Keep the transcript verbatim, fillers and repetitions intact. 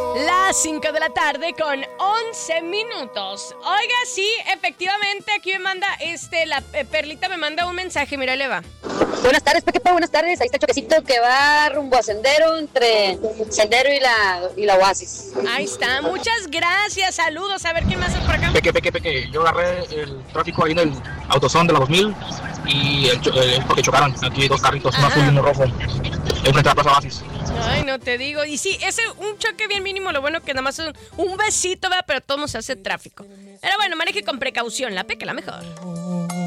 Las cinco de la tarde con once minutos. Oiga, sí, efectivamente, aquí me manda, este, la eh, Perlita me manda un mensaje, mira, le va. Buenas tardes, Pequepa, buenas tardes. Ahí está Choquecito que va rumbo a Sendero, entre Sendero y la, y la Oasis. Ahí está, muchas gracias, saludos. A ver, ¿quién más es por acá? Peque, peque, peque. Yo agarré el tráfico ahí en el autosón de la dos mil y el, el, porque chocaron aquí dos carritos, uno azul y uno rojo, enfrente a la Plaza Oasis. Ay, no te digo. Y sí, ese un choque bien mínimo, lo bueno que nada más es un, un besito, ¿verdad? Pero todo se hace tráfico. Pero bueno, maneje con precaución, la Peque la mejor.